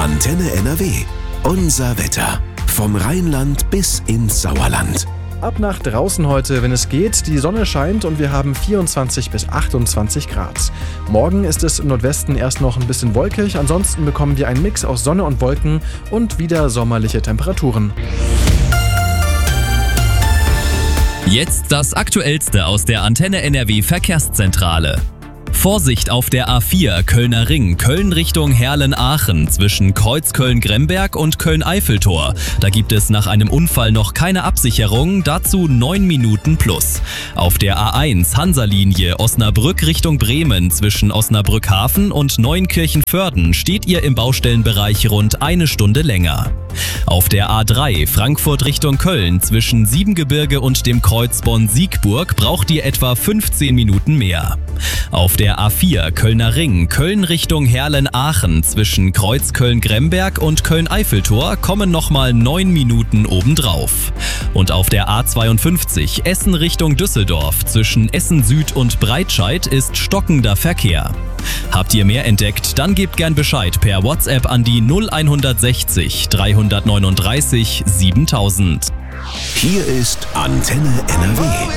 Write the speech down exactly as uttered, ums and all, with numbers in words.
Antenne N R W. Unser Wetter. Vom Rheinland bis ins Sauerland. Ab nach draußen heute, wenn es geht. Die Sonne scheint und wir haben vierundzwanzig bis achtundzwanzig Grad. Morgen ist es im Nordwesten erst noch ein bisschen wolkig. Ansonsten bekommen wir einen Mix aus Sonne und Wolken und wieder sommerliche Temperaturen. Jetzt das Aktuellste aus der Antenne N R W Verkehrszentrale. Vorsicht auf der A vier Kölner Ring, Köln Richtung Herlen-Aachen zwischen Kreuzköln-Gremberg und Köln-Eiffeltor. Da gibt es nach einem Unfall noch keine Absicherung, dazu neun Minuten plus. Auf der A eins Hansa-Linie Osnabrück Richtung Bremen zwischen Osnabrück-Hafen und Neunkirchen-Vörden steht ihr im Baustellenbereich rund eine Stunde länger. Auf der A drei Frankfurt Richtung Köln zwischen Siebengebirge und dem Kreuz Bonn-Siegburg braucht ihr etwa fünfzehn Minuten mehr. Auf der A vier Kölner Ring, Köln Richtung Herlen-Aachen zwischen Kreuzköln-Gremberg und Köln-Eiffeltor kommen nochmal neun Minuten obendrauf. Und auf der A zweiundfünfzig Essen Richtung Düsseldorf zwischen Essen Süd und Breitscheid ist stockender Verkehr. Habt ihr mehr entdeckt, dann gebt gern Bescheid per WhatsApp an die null sechzig dreihundertneununddreißig siebentausend. Hier ist Antenne N R W.